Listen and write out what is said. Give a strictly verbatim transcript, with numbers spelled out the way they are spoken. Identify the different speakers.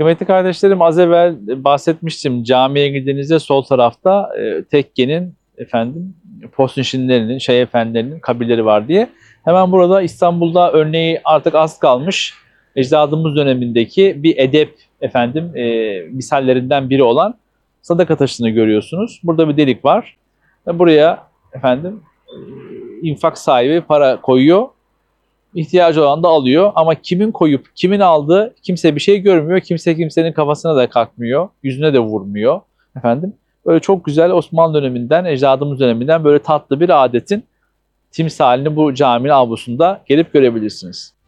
Speaker 1: Kıymetli kardeşlerim, az evvel bahsetmiştim. Camiye gidince sol tarafta e, tekkenin efendim Posnişinlerinin, Şeyh Efendilerinin kabirleri var diye. Hemen burada İstanbul'da örneği artık az kalmış. Ecdadımız dönemindeki bir edep efendim e, misallerinden biri olan sadaka taşını görüyorsunuz. Burada bir delik var. Ve buraya efendim e, infak sahibi para koyuyor. İhtiyacı olan da alıyor ama kimin koyup kimin aldığı kimse bir şey görmüyor. Kimse kimsenin kafasına da kalkmıyor. Yüzüne de vurmuyor. Efendim böyle çok güzel Osmanlı döneminden, ecdadımız döneminden böyle tatlı bir adetin timsalini bu caminin avlusunda gelip görebilirsiniz.